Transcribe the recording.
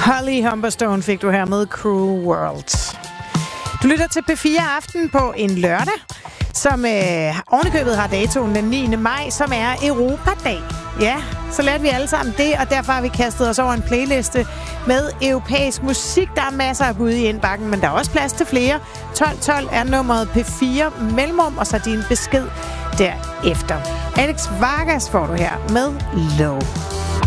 Holly Humberstone fik du her med Cruel World. Du lytter til P4 Aften på en lørdag, som ovenikøbet har datoen den 9. maj, som er Europadag. Ja, så lærte vi alle sammen det, og derfor har vi kastet os over en playliste med europæisk musik. Der er masser af bud i indbakken, men der er også plads til flere. 1212 er nummeret P4 mellemrum, og så din besked derefter. Alex Vargas får du her med Low.